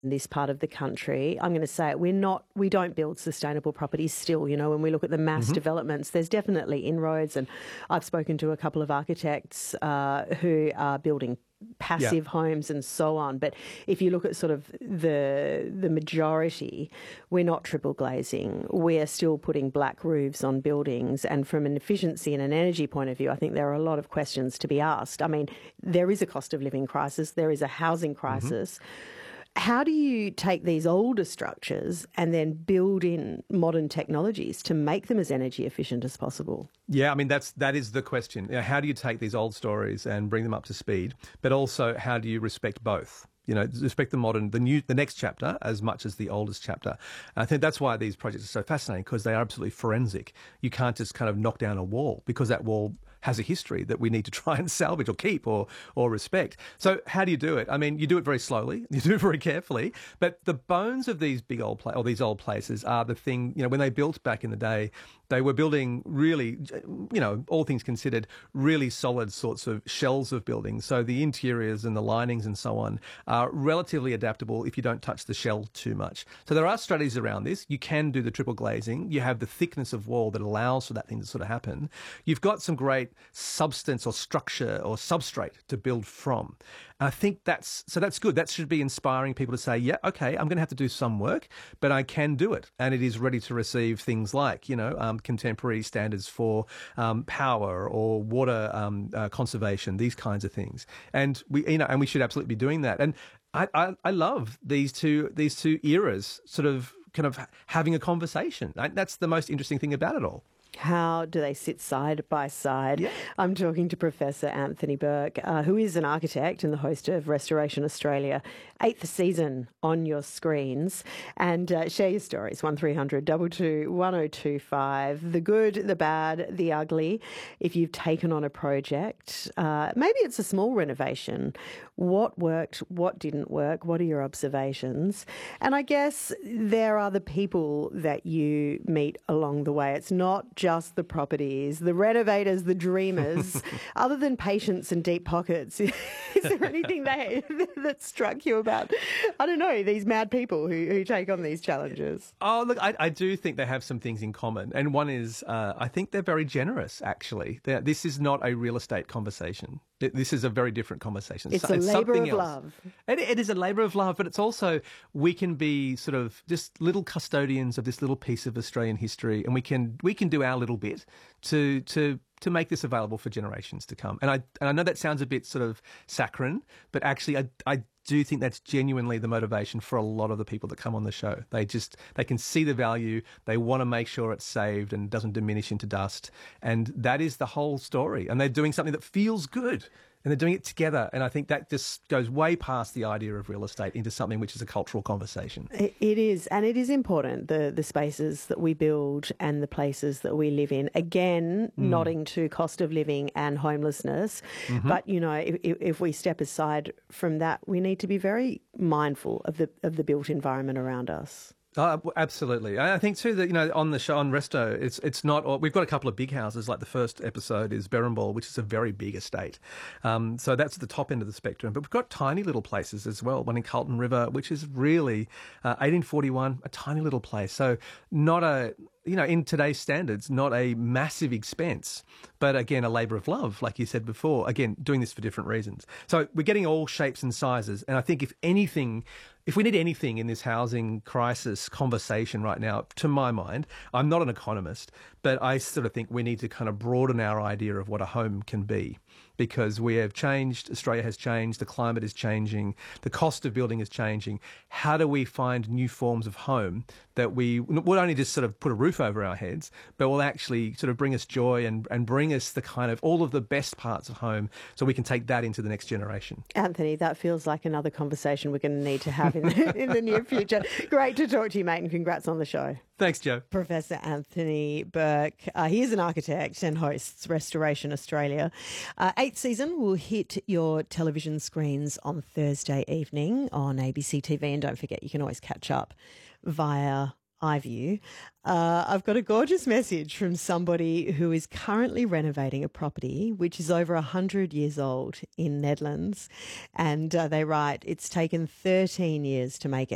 this part of the country, I'm going to say it, we don't build sustainable properties still. You know, when we look at the mass developments, there's definitely inroads, and I've spoken to a couple of architects who are building passive homes and so on. But if you look at sort of the majority, we're not triple glazing. We're still putting black roofs on buildings. And from an efficiency and an energy point of view, I think there are a lot of questions to be asked. I mean, there is a cost of living crisis. There is a housing crisis. How do you take these older structures and then build in modern technologies to make them as energy efficient as possible? Yeah, I mean, that is the question. You know, how do you take these old stories and bring them up to speed? But also, how do you respect both? You know, respect the modern, the next chapter as much as the oldest chapter. And I think that's why these projects are so fascinating, because they are absolutely forensic. You can't just kind of knock down a wall, because that wall has a history that we need to try and salvage or keep or respect. So how do you do it? I mean, you do it very slowly, you do it very carefully, but the bones of these big old these old places are the thing. You know, when they built back in the day, they were building really, you know, all things considered, really solid sorts of shells of buildings. So the interiors and the linings and so on are relatively adaptable if you don't touch the shell too much. So there are strategies around this. You can do the triple glazing. You have the thickness of wall that allows for that thing to sort of happen. You've got some great substance or structure or substrate to build from. And I think that's good. That should be inspiring people to say, yeah, okay, I'm going to have to do some work, but I can do it. And it is ready to receive things like, you know, contemporary standards for power or water conservation, these kinds of things. And we should absolutely be doing that. And I love these two eras sort of kind of having a conversation. That's the most interesting thing about it all. How do they sit side by side? Yeah. I'm talking to Professor Anthony Burke, who is an architect and the host of Restoration Australia, 8th season on your screens. And share your stories, 1300 222 1025. The good, the bad, the ugly. If you've taken on a project, maybe it's a small renovation. What worked? What didn't work? What are your observations? And I guess there are the people that you meet along the way. It's not just the properties, the renovators, the dreamers. Other than patience and deep pockets, is there anything that struck you about, I don't know, these mad people who take on these challenges? Oh, look, I do think they have some things in common. And one is, I think they're very generous, actually. This is not a real estate conversation. This is a very different conversation. It's a labour of love. It is a labour of love, but it's also, we can be sort of just little custodians of this little piece of Australian history, and we can do our little bit to make this available for generations to come. And I know that sounds a bit sort of saccharine, but actually I do think that's genuinely the motivation for a lot of the people that come on the show. They can see the value. They want to make sure it's saved and doesn't diminish into dust. And that is the whole story. And they're doing something that feels good. And they're doing it together. And I think that just goes way past the idea of real estate into something which is a cultural conversation. It is. And it is important, the spaces that we build and the places that we live in. Again, nodding to cost of living and homelessness. But, you know, if we step aside from that, we need to be very mindful of the built environment around us. Absolutely. I think too that, you know, on the show, on Resto, it's not, we've got a couple of big houses, like the first episode is Berrinball, which is a very big estate. So that's the top end of the spectrum. But we've got tiny little places as well. One in Carlton River, which is really 1841, a tiny little place. So not a, you know, in today's standards, not a massive expense, but again, a labour of love, like you said before, again, doing this for different reasons. So we're getting all shapes and sizes. And I think if we need anything in this housing crisis conversation right now, to my mind, I'm not an economist, but I sort of think we need to kind of broaden our idea of what a home can be, because we have changed, Australia has changed, the climate is changing, the cost of building is changing. How do we find new forms of home that will only just sort of put a roof over our heads, but will actually sort of bring us joy and bring us the kind of all of the best parts of home, so we can take that into the next generation? Anthony, that feels like another conversation we're going to need to have in the near future. Great to talk to you, mate, and congrats on the show. Thanks, Joe. Professor Anthony Burke. He is an architect and hosts Restoration Australia. 8th season will hit your television screens on Thursday evening on ABC TV. And don't forget, you can always catch up via iView. I've got a gorgeous message from somebody who is currently renovating a property which is over 100 years old in Netherlands. And they write, it's taken 13 years to make it